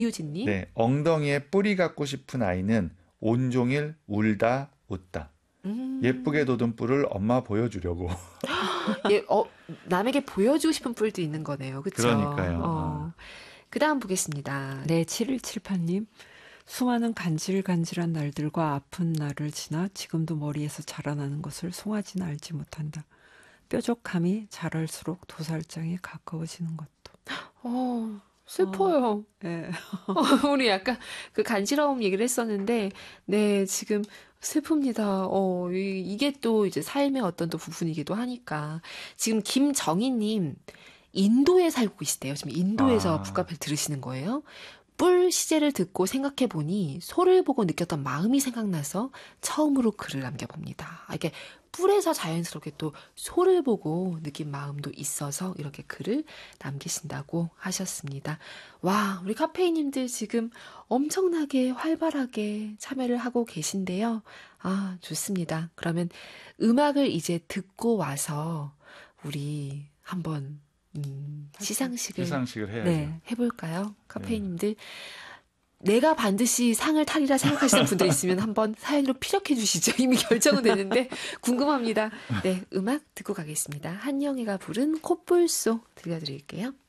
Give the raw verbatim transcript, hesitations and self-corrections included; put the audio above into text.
유진님. 네, 엉덩이에 뿌리 갖고 싶은 아이는 온종일 울다 웃다. 음. 예쁘게 돋은 뿔을 엄마 보여주려고. 예, 어, 남에게 보여주고 싶은 뿔도 있는 거네요. 그렇죠? 그러니까요. 어. 그 다음 보겠습니다. 네, 칠일칠팔 님. 수많은 간질간질한 날들과 아픈 날을 지나 지금도 머리에서 자라나는 것을 송아지는 알지 못한다. 뾰족함이 자랄수록 도살장에 가까워지는 것도. 어, 슬퍼요. 어, 네. 어, 우리 약간 그 간지러움 얘기를 했었는데, 네, 지금 슬픕니다. 어, 이, 이게 또 이제 삶의 어떤 또 부분이기도 하니까. 지금 김정희님, 인도에 살고 계시대요. 지금 인도에서 아. 북카페를 들으시는 거예요. 뿔 시제를 듣고 생각해보니 소를 보고 느꼈던 마음이 생각나서 처음으로 글을 남겨봅니다. 아, 이게 뿔에서 자연스럽게 또 소를 보고 느낀 마음도 있어서 이렇게 글을 남기신다고 하셨습니다. 와, 우리 카페이님들 지금 엄청나게 활발하게 참여를 하고 계신데요. 아, 좋습니다. 그러면 음악을 이제 듣고 와서 우리 한번 음, 시상식을, 시상식을 해야죠. 네, 해볼까요? 카페이님들. 네. 내가 반드시 상을 타리라 생각하시는 분들 있으면 한번 사연으로 피력해 주시죠. 이미 결정은 됐는데 궁금합니다. 네, 음악 듣고 가겠습니다. 한영애가 부른 콧불소 들려드릴게요.